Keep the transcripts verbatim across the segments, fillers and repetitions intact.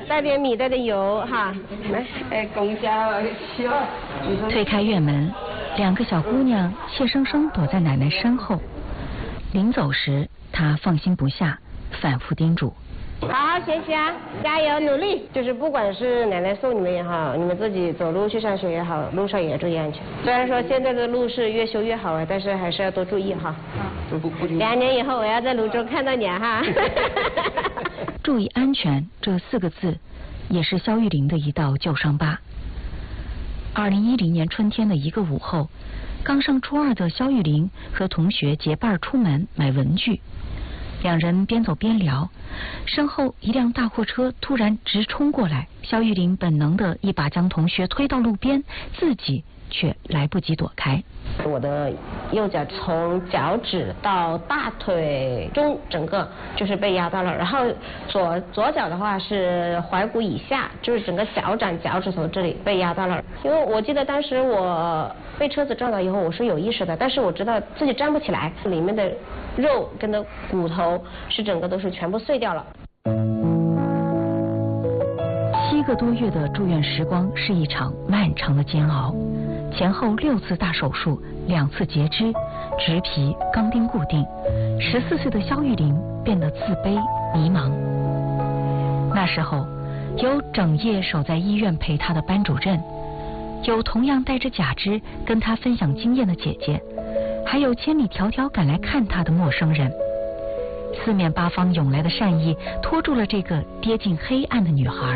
带点米，带点油哈。来，哎，公交需要。 推开院门，两个小姑娘怯生生躲在奶奶身后。临走时，她放心不下，反复叮嘱。 好好学习啊，加油努力！就是不管是奶奶送你们也好，你们自己走路去上学也好，路上也要注意安全。虽然说现在的路是越修越好啊，但是还是要多注意哈。两年以后我要在泸州看到你哈。 注意安全这四个字，也是肖玉玲的一道旧伤疤。二零一零年春天的一个午后，刚上初二的肖玉玲和同学结伴出门买文具。两人边走边聊，身后一辆大货车突然直冲过来，肖玉玲本能的一把将同学推到路边，自己却来不及躲开。 我的右脚从脚趾到大腿中整个就是被压到了，然后左左脚的话是踝骨以下，就是整个脚掌脚趾头这里被压到了。因为我记得当时我被车子撞到以后我是有意识的，但是我知道自己站不起来，里面的肉跟的骨头是整个都是全部碎掉了。 七个多月的住院时光是一场漫长的煎熬，前后六次大手术，两次截肢，植皮、钢钉固定。十四岁的肖玉玲变得自卑、迷茫。那时候，有整夜守在医院陪她的班主任，有同样带着假肢跟她分享经验的姐姐，还有千里迢迢赶来看她的陌生人。四面八方涌来的善意拖住了这个跌进黑暗的女孩。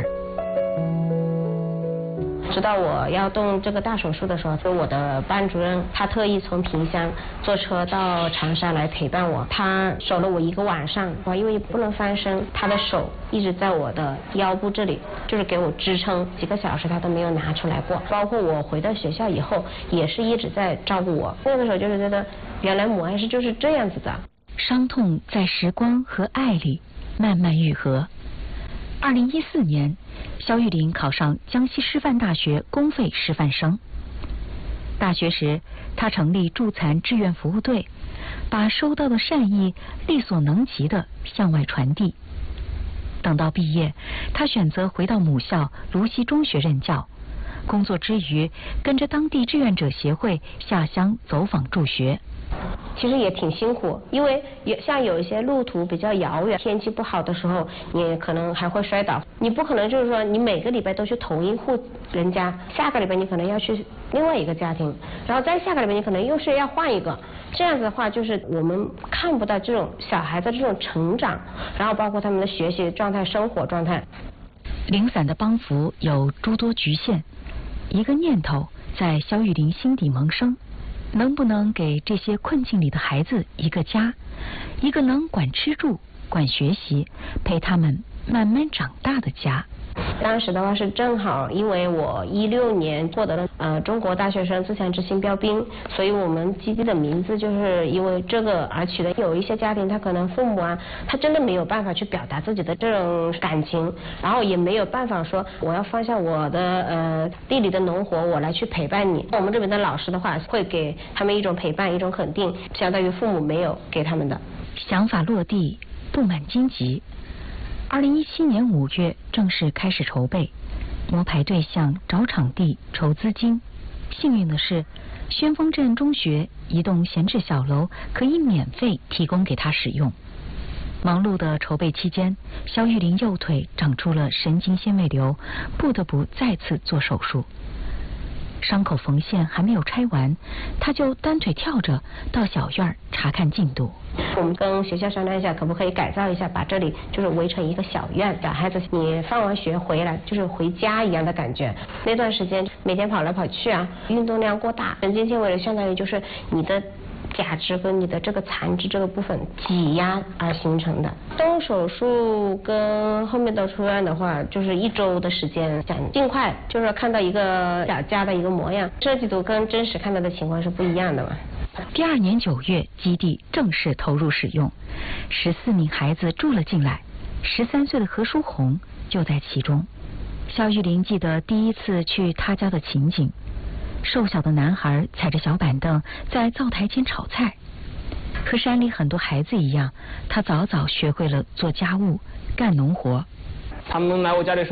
直到我要动这个大手术的时候，就我的班主任他特意从萍乡坐车到长沙来陪伴我，他守了我一个晚上，我因为不能翻身，他的手一直在我的腰部这里，就是给我支撑，几个小时他都没有拿出来过。包括我回到学校以后，也是一直在照顾我。那个时候就是觉得，原来母爱是就是这样子的。 伤痛在时光和爱里慢慢愈合。二零一四年，肖玉玲考上江西师范大学公费师范生。大学时，她成立助残志愿服务队，把收到的善意力所能及地向外传递。等到毕业，她选择回到母校芦溪中学任教，工作之余跟着当地志愿者协会下乡走访助学。 其实也挺辛苦，因为有像有一些路途比较遥远，天气不好的时候，你可能还会摔倒。你不可能就是说你每个礼拜都去同一户人家，下个礼拜你可能要去另外一个家庭，然后再下个礼拜你可能又是要换一个。这样子的话，就是我们看不到这种小孩的这种成长，然后包括他们的学习状态、生活状态。 零散的帮扶有诸多局限，一个念头在肖玉玲心底萌生。能不能给这些困境里的孩子一个家，一个能管吃住、管学习、陪他们慢慢长大的家？ 当时的话是正好，因为我一六年获得了呃中国大学生自强之星标兵，所以我们基地的名字就是因为这个而取的。有一些家庭他可能父母啊，他真的没有办法去表达自己的这种感情，然后也没有办法说我要放下我的呃地里的农活，我来去陪伴你。我们这边的老师的话会给他们一种陪伴，一种肯定，相当于父母没有给他们的。 想法落地，布满荆棘。二零一七年五月正式开始筹备，摸排对象、找场地、筹资金。幸运的是，宣丰镇中学一栋闲置小楼可以免费提供给他使用。忙碌的筹备期间，肖玉玲右腿长出了神经纤维瘤，不得不再次做手术。伤口缝线还没有拆完，他就单腿跳着到小院查看进度。 我们跟学校商量一下，可不可以改造一下，把这里就是围成一个小院，小孩子你放完学回来就是回家一样的感觉。那段时间每天跑来跑去啊，运动量过大，神经纤维瘤相当于就是你的假肢跟你的这个残肢这个部分挤压而形成的。动手术跟后面的出院的话，就是一周的时间，想尽快就是看到一个小家的一个模样。设计图跟真实看到的情况是不一样的嘛。 第二年九月，基地正式投入使用，十四名孩子住了进来，十三岁的何书红就在其中。肖玉玲记得第一次去他家的情景。瘦小的男孩踩着小板凳在灶台前炒菜，和山里很多孩子一样，他早早学会了做家务、干农活。 他们来我家里说